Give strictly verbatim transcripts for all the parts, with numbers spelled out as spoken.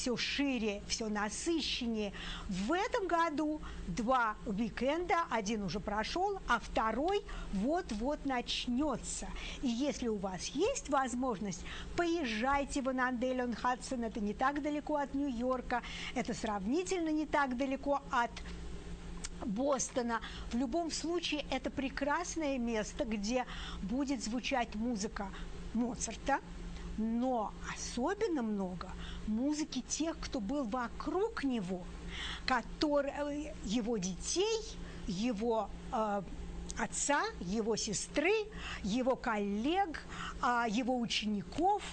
все шире, все насыщеннее. В этом году два уикенда, один уже прошел, а второй вот-вот начнется. И если у вас есть возможность, поезжайте в Анандель-он-Хадсон, это не так далеко от Нью-Йорка, это сравнительно не так далеко от Бостона. В любом случае, это прекрасное место, где будет звучать музыка Моцарта, но особенно много музыки тех, кто был вокруг него, которые, его детей, его э, отца, его сестры, его коллег, э, его учеников,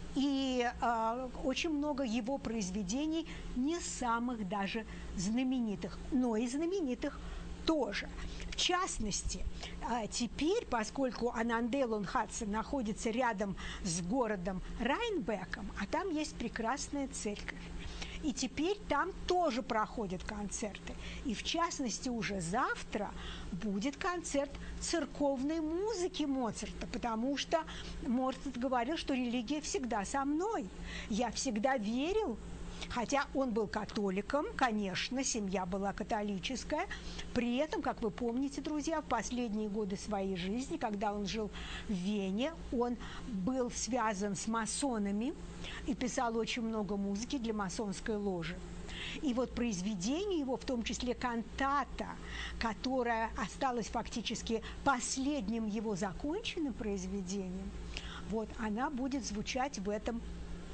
и э, очень много его произведений, не самых даже знаменитых, но и знаменитых тоже. В частности, э, теперь, поскольку Анандель-он-Хадсон находится рядом с городом Райнбеком, а там есть прекрасная церковь, и теперь там тоже проходят концерты. И в частности, уже завтра будет концерт церковной музыки Моцарта, потому что Моцарт говорил, что религия всегда со мной. Я всегда верил, хотя он был католиком, конечно, семья была католическая. При этом, как вы помните, друзья, в последние годы своей жизни, когда он жил в Вене, он был связан с масонами и писал очень много музыки для масонской ложи. И вот произведение его, в том числе кантата, которая осталась фактически последним его законченным произведением, вот она будет звучать в этом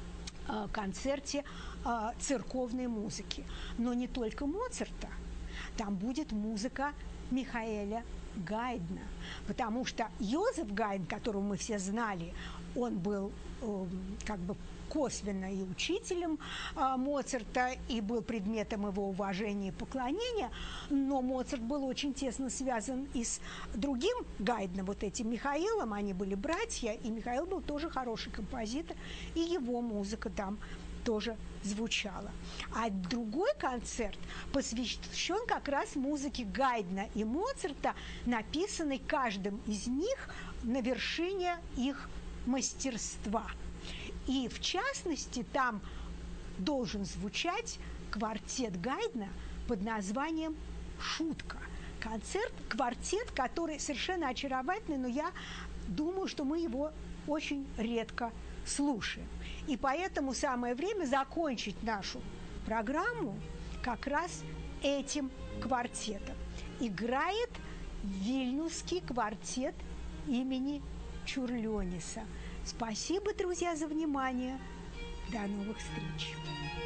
э, концерте э, церковной музыки. Но не только Моцарта, там будет музыка Михаэля Гайдна, потому что Йозеф Гайдн, которого мы все знали, он был э, как бы косвенно и учителем э, Моцарта, и был предметом его уважения и поклонения, но Моцарт был очень тесно связан и с другим Гайдном, вот этим Михаилом, они были братья, и Михаил был тоже хороший композитор, и его музыка там тоже звучала. А другой концерт посвящен как раз музыке Гайдна и Моцарта, написанной каждым из них на вершине их мастерства. И в частности, там должен звучать квартет Гайдна под названием «Шутка». Концерт, квартет, который совершенно очаровательный, но я думаю, что мы его очень редко слушаем. И поэтому самое время закончить нашу программу как раз этим квартетом. Играет Вильнюсский квартет имени Чурлёниса. Спасибо, друзья, за внимание. До новых встреч.